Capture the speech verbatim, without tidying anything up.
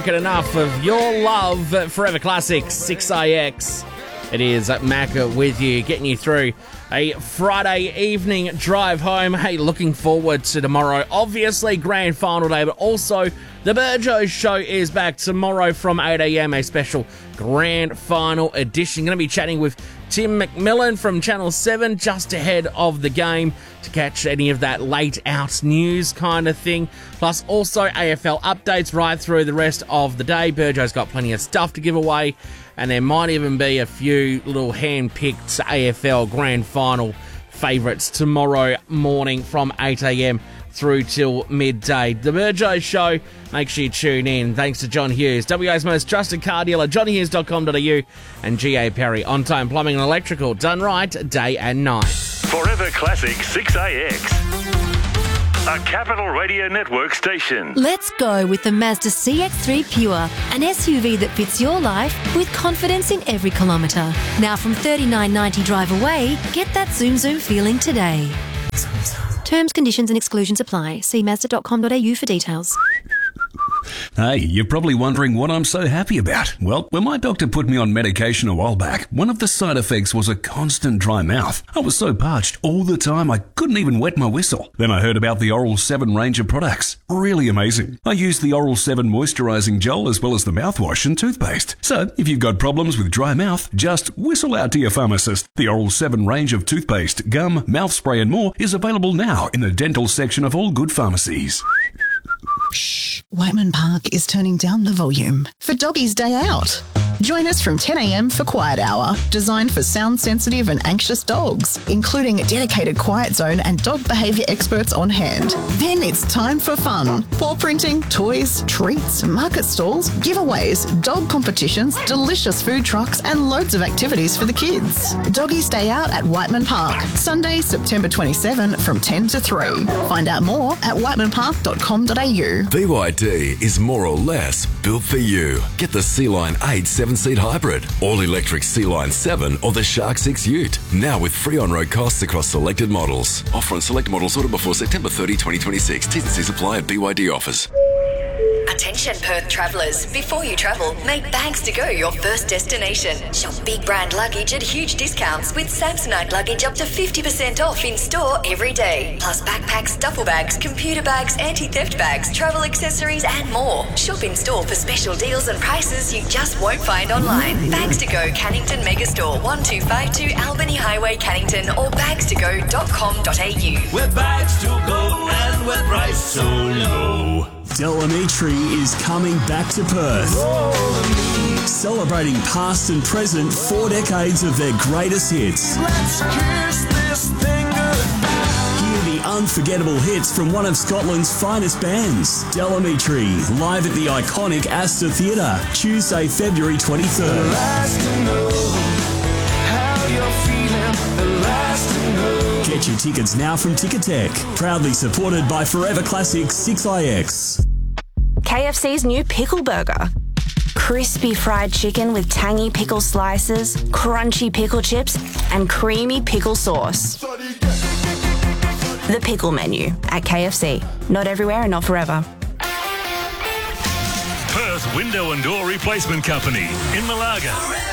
get enough of your love. Forever Classic, six A X. It is Macca with you, getting you through a Friday evening drive home. Hey, looking forward to tomorrow. Obviously, grand final day, but also the Burjo Show is back tomorrow from eight a.m, a special grand final edition. Going to be chatting with Tim McMillan from Channel seven just ahead of the game to catch any of that late out news kind of thing. Plus also A F L updates right through the rest of the day. Burjo's got plenty of stuff to give away, and there might even be a few little hand-picked A F L grand final favourites tomorrow morning from eight a.m. through till midday. The Burjo Show, make sure you tune in. Thanks to John Hughes, W A's most trusted car dealer, johnny hughes dot com dot a u, and G A Perry, On Time Plumbing and Electrical, done right day and night. Forever Classic six A X, a Capital Radio Network station. Let's go with the Mazda C X three Pure, an S U V that fits your life with confidence in every kilometre. Now from thirty-nine ninety drive away, get that zoom zoom feeling today. Terms, conditions and exclusions apply. See mazda dot com dot a u for details. Hey, you're probably wondering what I'm so happy about. Well, when my doctor put me on medication a while back, one of the side effects was a constant dry mouth. I was so parched all the time I couldn't even wet my whistle. Then I heard about the Oral seven range of products. Really amazing. I used the Oral seven moisturising gel as well as the mouthwash and toothpaste. So, if you've got problems with dry mouth, just whistle out to your pharmacist. The Oral seven range of toothpaste, gum, mouth spray and more is available now in the dental section of all good pharmacies. Shh, Whiteman Park is turning down the volume for Doggy's Day Out. Join us from ten a.m. for Quiet Hour, designed for sound-sensitive and anxious dogs, including a dedicated quiet zone and dog behaviour experts on hand. Then it's time for fun. Paw printing, toys, treats, market stalls, giveaways, dog competitions, delicious food trucks and loads of activities for the kids. Doggy's Day Out at Whiteman Park, Sunday, September twenty-seventh from ten to three. Find out more at whiteman park dot com dot a u. B Y D is more or less built for you. Get the Sea-Line eight seven-seat hybrid, all-electric Sea-Line seven or the Shark six Ute. Now with free on-road costs across selected models. Offer on select models ordered before September thirtieth, twenty twenty-six. T's and C's apply at B Y D offers. Attention Perth travellers, before you travel, make Bags to Go your first destination. Shop big brand luggage at huge discounts with Samsonite luggage up to fifty percent off in store every day. Plus backpacks, duffel bags, computer bags, anti-theft bags, travel accessories and more. Shop in store for special deals and prices you just won't find online. Bags to Go Cannington Megastore, one two five two Albany Highway, Cannington, or bags to go dot com dot a u. We're bags to go and we're priced so low. Delamitri is coming back to Perth, celebrating past and present four decades of their greatest hits. Let's kiss this thing goodbye. Hear the unforgettable hits from one of Scotland's finest bands, Delamitri, live at the iconic Astor Theatre, Tuesday, February twenty-third. The last to know how you're feeling, the last to know. Get your tickets now from Ticketek, proudly supported by Forever Classic six I X. K F C's new Pickle Burger. Crispy fried chicken with tangy pickle slices, crunchy pickle chips, and creamy pickle sauce. The Pickle Menu at K F C. Not everywhere and not forever. Perth Window and Door Replacement Company in Malaga.